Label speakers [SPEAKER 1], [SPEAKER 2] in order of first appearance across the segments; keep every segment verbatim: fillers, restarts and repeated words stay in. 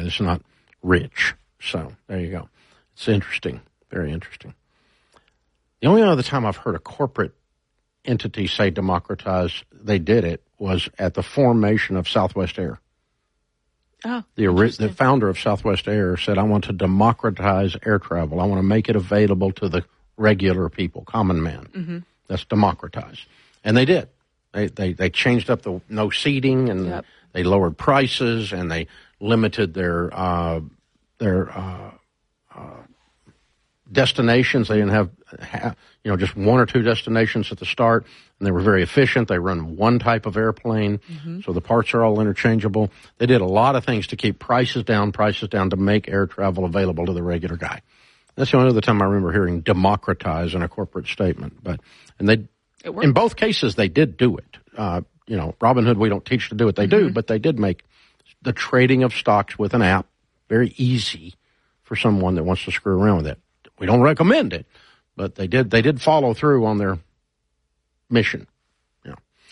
[SPEAKER 1] It's not rich. So there you go. It's interesting. Very interesting. The only other time I've heard a corporate entity say democratize, they did it, was at the formation of Southwest Air.
[SPEAKER 2] Oh,
[SPEAKER 1] the, the founder of Southwest Air said, I want to democratize air travel. I want to make it available to the regular people, common man.
[SPEAKER 2] Mm-hmm.
[SPEAKER 1] That's democratize. And they did. They, they, they changed up the no seating, and
[SPEAKER 2] yep.
[SPEAKER 1] they lowered prices, and they limited their uh, their uh, uh, destinations. They didn't have, have, you know, just one or two destinations at the start, and they were very efficient. They run one type of airplane,
[SPEAKER 2] mm-hmm.
[SPEAKER 1] so the parts are all interchangeable. They did a lot of things to keep prices down, prices down, to make air travel available to the regular guy. That's the only other time I remember hearing democratize in a corporate statement. But and they, in both cases, they did do it. Uh, you know, Robinhood, we don't teach to do it. They
[SPEAKER 2] mm-hmm.
[SPEAKER 1] do, but they did make the trading of stocks with an app very easy for someone that wants to screw around with it. We don't recommend it, but they did. They did follow through on their mission. Yeah.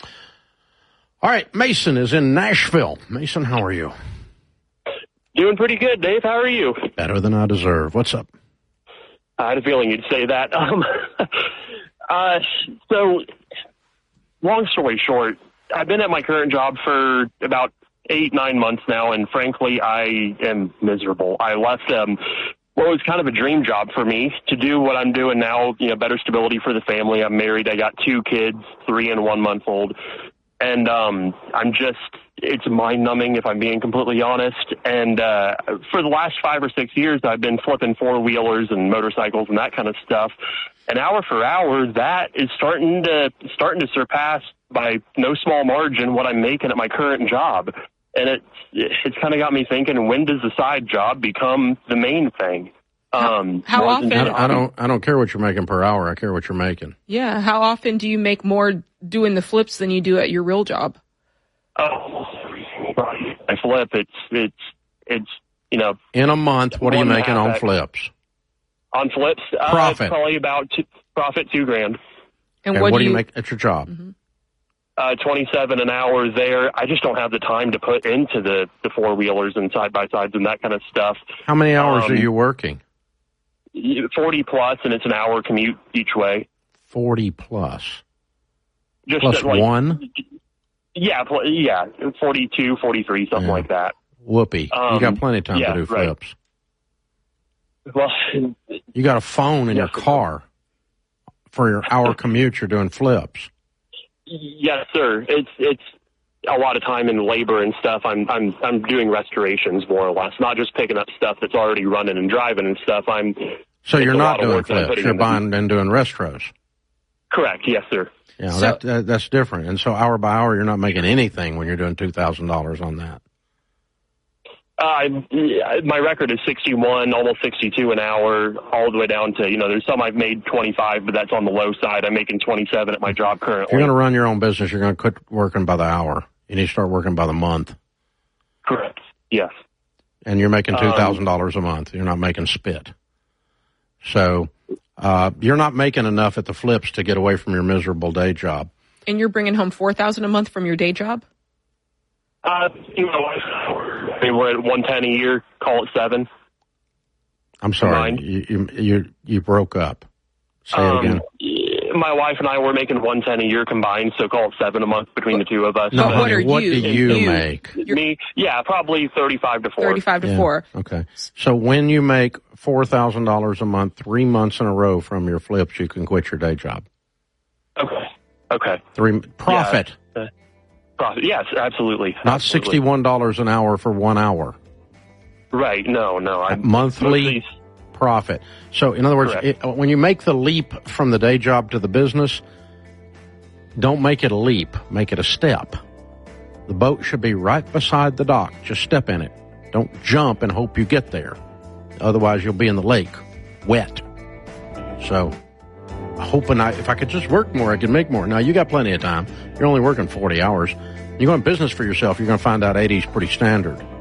[SPEAKER 1] All right, Mason is in Nashville. Mason, how are you?
[SPEAKER 3] Doing pretty good, Dave. How are you?
[SPEAKER 1] Better than I deserve. What's up?
[SPEAKER 3] I had a feeling you'd say that. Um, uh, so, long story short, I've been at my current job for about eight, nine months now, and frankly, I am miserable. I left um, what was kind of a dream job for me to do what I'm doing now, you know, better stability for the family. I'm married. I got two kids, three and one month old. And um, I'm just, it's mind-numbing if I'm being completely honest. And uh, for the last five or six years, I've been flipping four-wheelers and motorcycles and that kind of stuff. And hour for hour, that is starting to starting to surpass by no small margin what I'm making at my current job. And it's, it's kind of got me thinking, when does the side job become the main thing? Um,
[SPEAKER 2] how how often?
[SPEAKER 1] I, I don't. I don't care what you're making per hour. I care what you're making.
[SPEAKER 2] Yeah. How often do you make more doing the flips than you do at your real job?
[SPEAKER 3] Oh, I flip. It's it's it's you know.
[SPEAKER 1] In a month, what are you making on flips?
[SPEAKER 3] On flips,
[SPEAKER 1] profit
[SPEAKER 3] uh, probably about two, profit two grand.
[SPEAKER 2] And,
[SPEAKER 1] and
[SPEAKER 2] what,
[SPEAKER 1] what
[SPEAKER 2] do
[SPEAKER 1] you,
[SPEAKER 2] you
[SPEAKER 1] make at your job?
[SPEAKER 2] Mm-hmm.
[SPEAKER 3] Uh, twenty-seven an hour there. I just don't have the time to put into the the four wheelers and side by sides and that kind of stuff.
[SPEAKER 1] How many hours
[SPEAKER 3] um,
[SPEAKER 1] are you working?
[SPEAKER 3] forty plus, and it's an hour commute each way.
[SPEAKER 1] forty plus.
[SPEAKER 3] Just
[SPEAKER 1] plus
[SPEAKER 3] like,
[SPEAKER 1] one?
[SPEAKER 3] Yeah, yeah, forty-two, forty-three, something
[SPEAKER 1] yeah.
[SPEAKER 3] like that.
[SPEAKER 1] Whoopee.
[SPEAKER 3] Um,
[SPEAKER 1] you got plenty of time
[SPEAKER 3] yeah,
[SPEAKER 1] to do
[SPEAKER 3] right.
[SPEAKER 1] flips.
[SPEAKER 3] Well,
[SPEAKER 1] you got a phone in
[SPEAKER 3] yes,
[SPEAKER 1] your car. For your hour commute, you're doing flips.
[SPEAKER 3] Yes, sir. It's it's a lot of time in labor and stuff. I'm I'm I'm doing restorations more or less, not just picking up stuff that's already running and driving and stuff. I'm
[SPEAKER 1] so you're not doing flips. You're buying and doing restros.
[SPEAKER 3] Correct. Yes, sir.
[SPEAKER 1] Yeah,
[SPEAKER 2] so,
[SPEAKER 1] that, that that's different. And so hour by hour, you're not making anything when you're doing two thousand dollars on that.
[SPEAKER 3] Uh, my record is sixty-one, almost sixty-two an hour, all the way down to, you know, there's some I've made twenty-five, but that's on the low side. I'm making twenty-seven at my job currently.
[SPEAKER 1] If you're going to run your own business, you're going to quit working by the hour. You need to start working by the month.
[SPEAKER 3] Correct. Yes.
[SPEAKER 1] And you're making two thousand dollars um, a month. You're not making spit. So uh, you're not making enough at the flips to get away from your miserable day job.
[SPEAKER 2] And you're bringing home four thousand dollars a month from your day job?
[SPEAKER 3] Uh, you know, we're at one ten a year. Call it seven.
[SPEAKER 1] I'm sorry, you, you you you broke up. Say
[SPEAKER 3] um,
[SPEAKER 1] it again.
[SPEAKER 3] My wife and I were making one ten a year combined, so call it seven a month between the two of us.
[SPEAKER 1] No,
[SPEAKER 2] but what are
[SPEAKER 1] what
[SPEAKER 2] you?
[SPEAKER 1] do you,
[SPEAKER 2] you
[SPEAKER 1] make?
[SPEAKER 3] Me, yeah, probably thirty-five to four.
[SPEAKER 2] Thirty-five to
[SPEAKER 1] yeah,
[SPEAKER 2] four.
[SPEAKER 1] Okay. So when you make four thousand dollars a month, three months in a row from your flips, you can quit your day job.
[SPEAKER 3] Okay. Okay.
[SPEAKER 1] Three profit.
[SPEAKER 3] Yeah. Uh, profit. Yes, absolutely.
[SPEAKER 1] Not
[SPEAKER 3] absolutely.
[SPEAKER 1] sixty-one dollars an hour for one hour.
[SPEAKER 3] Right. No. No. I
[SPEAKER 1] monthly
[SPEAKER 3] mostly...
[SPEAKER 1] profit. So in other words, it, when you make the leap from the day job to the business, don't make it a leap. Make it a step. The boat should be right beside the dock. Just step in it. Don't jump and hope you get there. Otherwise, you'll be in the lake, wet. So, hoping I, if I could just work more, I could make more. Now, you got plenty of time. You're only working forty hours. You go in business for yourself, you're going to find out eighty is pretty standard.